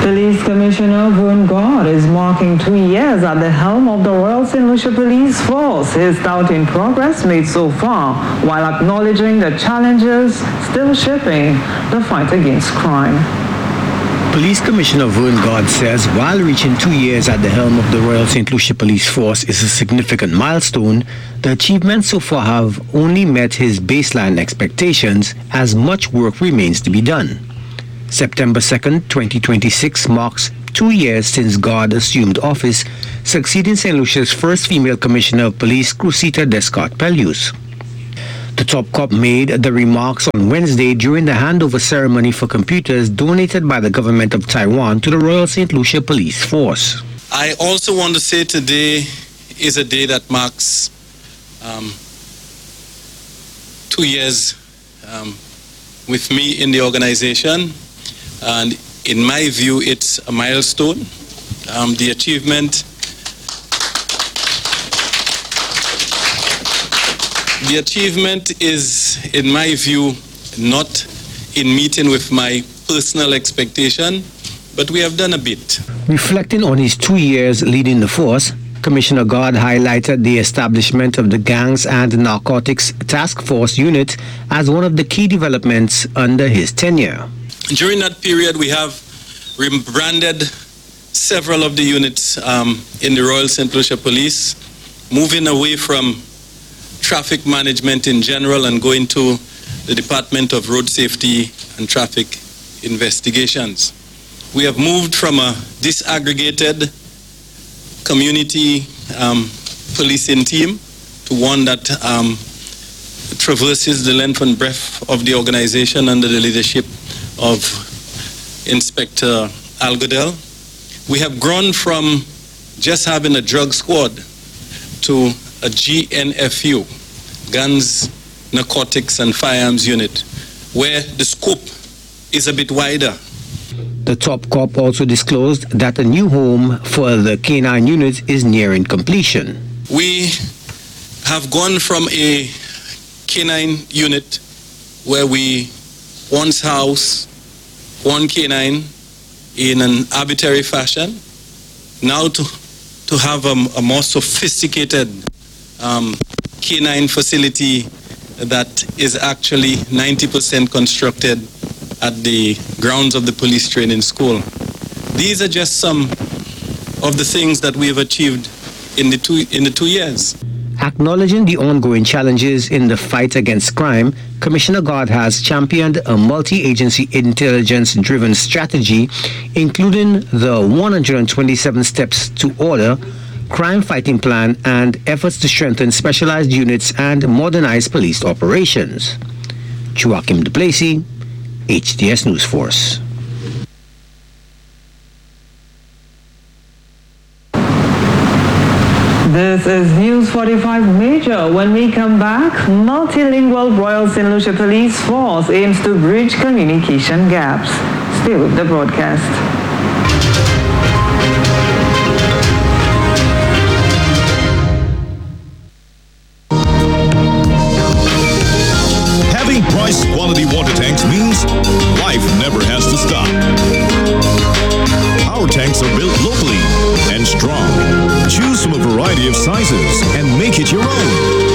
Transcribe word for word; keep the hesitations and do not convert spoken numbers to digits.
Police Commissioner Vern God is marking two years at the helm of the Royal Saint Lucia Police Force. He's touting progress made so far while acknowledging the challenges still shaping the fight against crime. Police Commissioner Vern God says while reaching two years at the helm of the Royal Saint Lucia Police Force is a significant milestone, the achievements so far have only met his baseline expectations as much work remains to be done. September second, twenty twenty-six marks two years since God assumed office, succeeding Saint Lucia's first female Commissioner of Police, Cruzita Descartes-Pellews. The top cop made the remarks on Wednesday during the handover ceremony for computers donated by the government of Taiwan to the Royal Saint Lucia Police Force. I also want to say today is a day that marks um, two years um, with me in the organization. And in my view, it's a milestone. Um, the achievement, the achievement is, in my view, not in meeting with my personal expectation, but we have done a bit. Reflecting on his two years leading the force, Commissioner God highlighted the establishment of the Gangs and Narcotics Task Force Unit as one of the key developments under his tenure. During that period, we have rebranded several of the units um, in the Royal Saint Lucia Police, moving away from traffic management in general and going to the Department of Road Safety and Traffic Investigations. We have moved from a disaggregated community um, policing team to one that um, traverses the length and breadth of the organization under the leadership of Inspector Algodel. We have grown from just having a drug squad to a G N F U, Guns, Narcotics and Firearms Unit, where the scope is a bit wider. The top cop also disclosed that a new home for the K nine unit is nearing completion. We have gone from a K nine unit where we once housed one K nine in an arbitrary fashion, now to, to have a, a more sophisticated um, K nine facility that is actually ninety percent constructed at the grounds of the police training school. These are just some of the things that we have achieved in the two, in the two years. Acknowledging the ongoing challenges in the fight against crime, Commissioner God has championed a multi-agency intelligence-driven strategy, including the one hundred twenty-seven Steps to Order, crime-fighting plan, and efforts to strengthen specialized units and modernize police operations. Joachim Duplessis, H D S News Force. This is News forty-five Major. When we come back, multilingual Royal Saint Lucia Police Force aims to bridge communication gaps. Stay with the broadcast. Having price quality water tanks means life never has